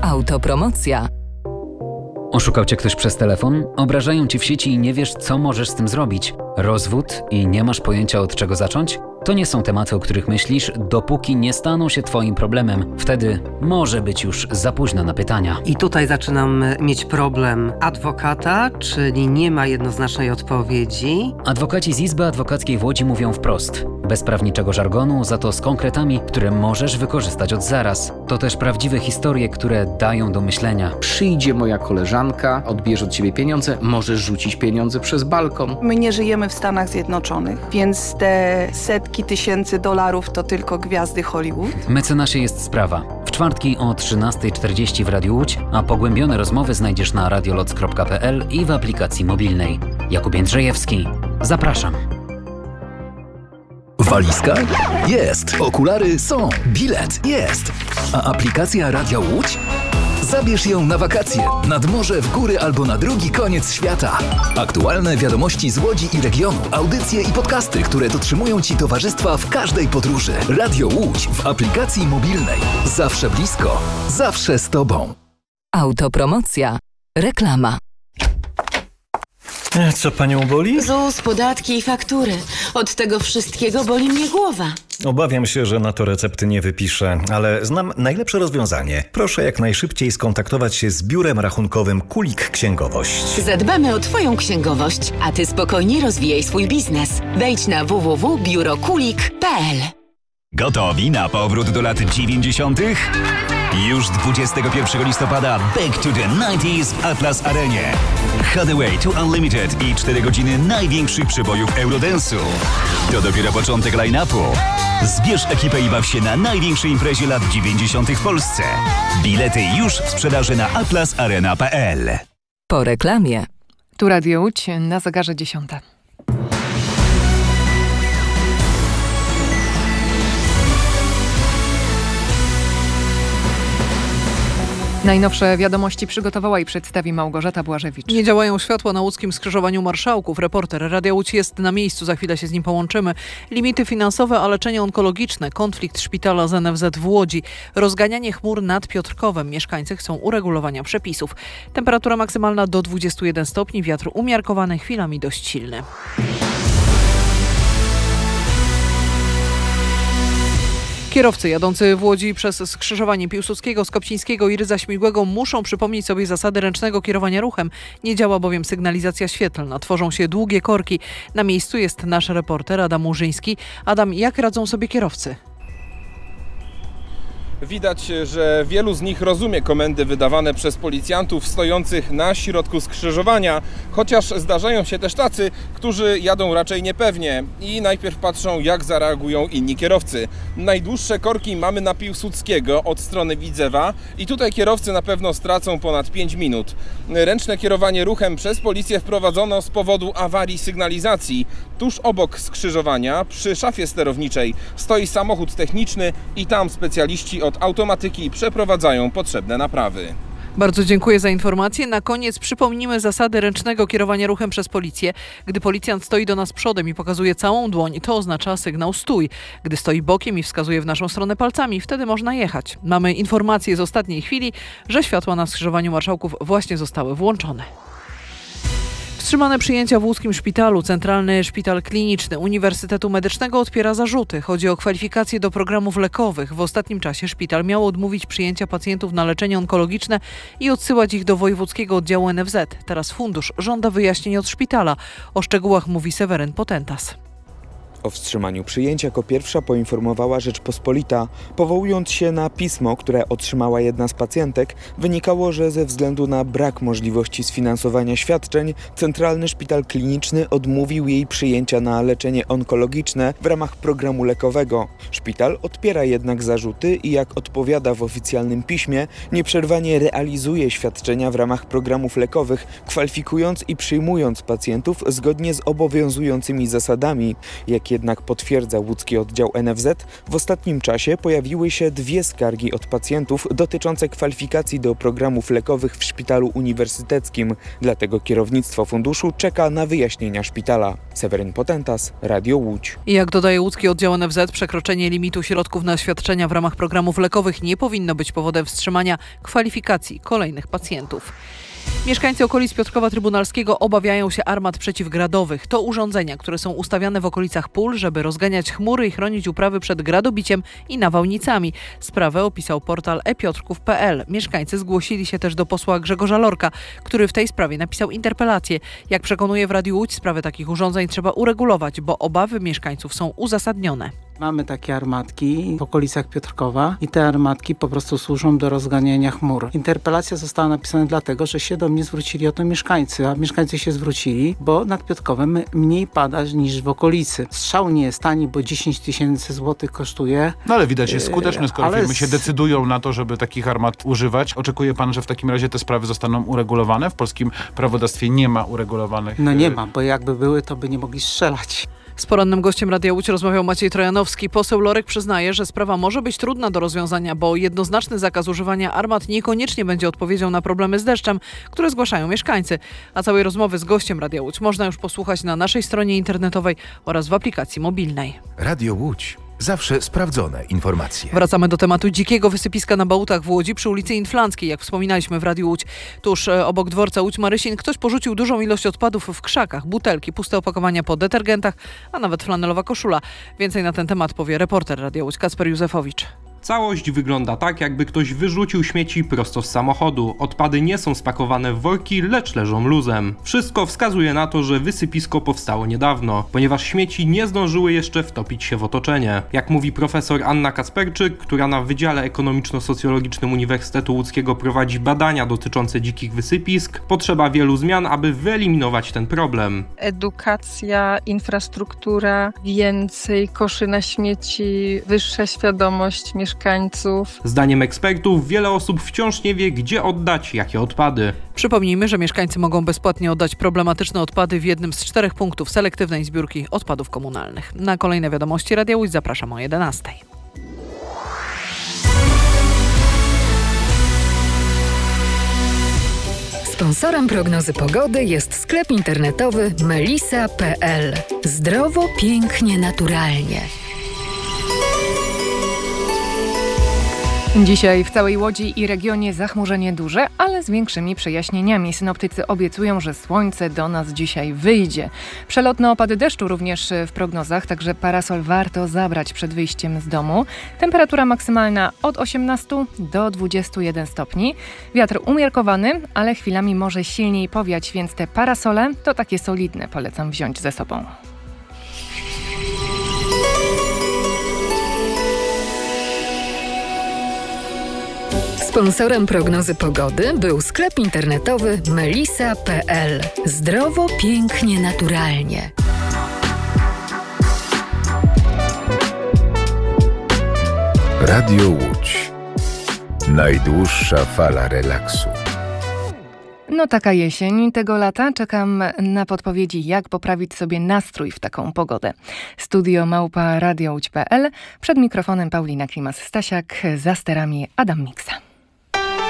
Autopromocja. Oszukał cię ktoś przez telefon? Obrażają cię w sieci i nie wiesz, co możesz z tym zrobić? Rozwód i nie masz pojęcia, od czego zacząć? To nie są tematy, o których myślisz, dopóki nie staną się twoim problemem. Wtedy może być już za późno na pytania. I tutaj zaczynam mieć problem adwokata, czyli nie ma jednoznacznej odpowiedzi. Adwokaci z Izby Adwokackiej w Łodzi mówią wprost. Bez prawniczego żargonu, za to z konkretami, które możesz wykorzystać od zaraz. To też prawdziwe historie, które dają do myślenia. Przyjdzie moja koleżanka, odbierze od ciebie pieniądze, możesz rzucić pieniądze przez balkon. My nie żyjemy w Stanach Zjednoczonych, więc te setki tysięcy dolarów to tylko gwiazdy Hollywood. Mecenasie jest sprawa. W czwartki o 13:40 w Radiu Łódź, a pogłębione rozmowy znajdziesz na radioloc.pl i w aplikacji mobilnej. Jakub Jędrzejewski. Zapraszam. Walizka? Jest. Okulary są. Bilet? Jest. A aplikacja Radia Łódź? Zabierz ją na wakacje, nad morze, w góry albo na drugi koniec świata. Aktualne wiadomości z Łodzi i regionu, audycje i podcasty, które dotrzymują Ci towarzystwa w każdej podróży. Radio Łódź w aplikacji mobilnej. Zawsze blisko, zawsze z Tobą. Autopromocja. Reklama. Co panią boli? ZUS, podatki i faktury. Od tego wszystkiego boli mnie głowa. Obawiam się, że na to recepty nie wypiszę, ale znam najlepsze rozwiązanie. Proszę jak najszybciej skontaktować się z biurem rachunkowym Kulik Księgowość. Zadbamy o Twoją księgowość, a Ty spokojnie rozwijaj swój biznes. Wejdź na www.biurokulik.pl. Gotowi na powrót do lat 90? Już 21 listopada Back to the 90s w Atlas Arenie. Hathaway to Unlimited i 4 godziny największych przebojów Eurodance'u. To dopiero początek line-upu. Zbierz ekipę i baw się na największej imprezie lat 90 w Polsce. Bilety już w sprzedaży na atlasarena.pl. Po reklamie. Tu Radio Łódź, na zegarze 10. Najnowsze wiadomości przygotowała i przedstawi Małgorzata Błażewicz. Nie działają światła na łódzkim skrzyżowaniu Marszałków. Reporter Radia Łódź jest na miejscu, za chwilę się z nim połączymy. Limity finansowe, a leczenie onkologiczne. Konflikt szpitala z NFZ w Łodzi. Rozganianie chmur nad Piotrkowem. Mieszkańcy chcą uregulowania przepisów. Temperatura maksymalna do 21 stopni, wiatr umiarkowany, chwilami dość silny. Kierowcy jadący w Łodzi przez skrzyżowanie Piłsudskiego, Skopcińskiego i Rydza Śmigłego muszą przypomnieć sobie zasady ręcznego kierowania ruchem. Nie działa bowiem sygnalizacja świetlna. Tworzą się długie korki. Na miejscu jest nasz reporter Adam Murzyński. Adam, jak radzą sobie kierowcy? Widać, że wielu z nich rozumie komendy wydawane przez policjantów stojących na środku skrzyżowania, chociaż zdarzają się też tacy, którzy jadą raczej niepewnie i najpierw patrzą, jak zareagują inni kierowcy. Najdłuższe korki mamy na Piłsudskiego od strony Widzewa i tutaj kierowcy na pewno stracą ponad 5 minut. Ręczne kierowanie ruchem przez policję wprowadzono z powodu awarii sygnalizacji. Tuż obok skrzyżowania, przy szafie sterowniczej, stoi samochód techniczny i tam specjaliści od automatyki przeprowadzają potrzebne naprawy. Bardzo dziękuję za informację. Na koniec przypomnimy zasady ręcznego kierowania ruchem przez policję. Gdy policjant stoi do nas przodem i pokazuje całą dłoń, to oznacza sygnał stój. Gdy stoi bokiem i wskazuje w naszą stronę palcami, wtedy można jechać. Mamy informację z ostatniej chwili, że światła na skrzyżowaniu Marszałków właśnie zostały włączone. Wstrzymane przyjęcia w łódzkim szpitalu. Centralny Szpital Kliniczny Uniwersytetu Medycznego odpiera zarzuty. Chodzi o kwalifikacje do programów lekowych. W ostatnim czasie szpital miał odmówić przyjęcia pacjentów na leczenie onkologiczne i odsyłać ich do wojewódzkiego oddziału NFZ. Teraz fundusz żąda wyjaśnień od szpitala. O szczegółach mówi Seweryn Potentas. O wstrzymaniu przyjęć jako pierwsza poinformowała Rzeczpospolita. Powołując się na pismo, które otrzymała jedna z pacjentek, wynikało, że ze względu na brak możliwości sfinansowania świadczeń, Centralny Szpital Kliniczny odmówił jej przyjęcia na leczenie onkologiczne w ramach programu lekowego. Szpital odpiera jednak zarzuty i jak odpowiada w oficjalnym piśmie, nieprzerwanie realizuje świadczenia w ramach programów lekowych, kwalifikując i przyjmując pacjentów zgodnie z obowiązującymi zasadami, jakie Jak jednak potwierdza łódzki oddział NFZ, w ostatnim czasie pojawiły się 2 skargi od pacjentów dotyczące kwalifikacji do programów lekowych w szpitalu uniwersyteckim. Dlatego kierownictwo funduszu czeka na wyjaśnienia szpitala. Seweryn Potentas, Radio Łódź. I jak dodaje łódzki oddział NFZ, przekroczenie limitu środków na świadczenia w ramach programów lekowych nie powinno być powodem wstrzymania kwalifikacji kolejnych pacjentów. Mieszkańcy okolic Piotrkowa Trybunalskiego obawiają się armat przeciwgradowych. To urządzenia, które są ustawiane w okolicach pól, żeby rozganiać chmury i chronić uprawy przed gradobiciem i nawałnicami. Sprawę opisał portal epiotrków.pl. Mieszkańcy zgłosili się też do posła Grzegorza Lorka, który w tej sprawie napisał interpelację. Jak przekonuje w Radiu Łódź, sprawę takich urządzeń trzeba uregulować, bo obawy mieszkańców są uzasadnione. Mamy takie armatki w okolicach Piotrkowa i te armatki po prostu służą do rozganiania chmur. Interpelacja została napisana dlatego, że się do mnie zwrócili o to mieszkańcy, a mieszkańcy się zwrócili, bo nad Piotrkowem mniej pada niż w okolicy. Strzał nie jest tani, bo 10 000 złotych kosztuje. No ale widać, jest skuteczny, skoro firmy się decydują na to, żeby takich armat używać. Oczekuje pan, że w takim razie te sprawy zostaną uregulowane? W polskim prawodawstwie nie ma uregulowanych... No nie ma, bo jakby były, to by nie mogli strzelać. Z porannym gościem Radia Łódź rozmawiał Maciej Trojanowski. Poseł Lorek przyznaje, że sprawa może być trudna do rozwiązania, bo jednoznaczny zakaz używania armat niekoniecznie będzie odpowiedzią na problemy z deszczem, które zgłaszają mieszkańcy. A całej rozmowy z gościem Radia Łódź można już posłuchać na naszej stronie internetowej oraz w aplikacji mobilnej. Radio Łódź. Zawsze sprawdzone informacje. Wracamy do tematu dzikiego wysypiska na Bałutach w Łodzi przy ulicy Inflanckiej, jak wspominaliśmy w Radiu Łódź. Tuż obok dworca Łódź-Marysin ktoś porzucił dużą ilość odpadów w krzakach, butelki, puste opakowania po detergentach, a nawet flanelowa koszula. Więcej na ten temat powie reporter Radia Łódź Kacper Józefowicz. Całość wygląda tak, jakby ktoś wyrzucił śmieci prosto z samochodu. Odpady nie są spakowane w worki, lecz leżą luzem. Wszystko wskazuje na to, że wysypisko powstało niedawno, ponieważ śmieci nie zdążyły jeszcze wtopić się w otoczenie. Jak mówi profesor Anna Kacperczyk, która na Wydziale Ekonomiczno-Socjologicznym Uniwersytetu Łódzkiego prowadzi badania dotyczące dzikich wysypisk, potrzeba wielu zmian, aby wyeliminować ten problem. Edukacja, infrastruktura, więcej koszy na śmieci, wyższa świadomość mieszkańców. Zdaniem ekspertów wiele osób wciąż nie wie, gdzie oddać jakie odpady. Przypomnijmy, że mieszkańcy mogą bezpłatnie oddać problematyczne odpady w jednym z 4 punktów selektywnej zbiórki odpadów komunalnych. Na kolejne wiadomości Radia Łódź zapraszam o 11:00. Sponsorem prognozy pogody jest sklep internetowy melisa.pl. Zdrowo, pięknie, naturalnie. Dzisiaj w całej Łodzi i regionie zachmurzenie duże, ale z większymi przejaśnieniami. Synoptycy obiecują, że słońce do nas dzisiaj wyjdzie. Przelotne opady deszczu również w prognozach, także parasol warto zabrać przed wyjściem z domu. Temperatura maksymalna od 18 do 21 stopni. Wiatr umiarkowany, ale chwilami może silniej powiać, więc te parasole to takie solidne, polecam wziąć ze sobą. Sponsorem prognozy pogody był sklep internetowy melisa.pl. Zdrowo, pięknie, naturalnie. Radio Łódź. Najdłuższa fala relaksu. No taka jesień tego lata. Czekam na podpowiedzi, jak poprawić sobie nastrój w taką pogodę. Studio@radiołódź.pl. Przed mikrofonem Paulina Klimas-Stasiak, za sterami Adam Miksa.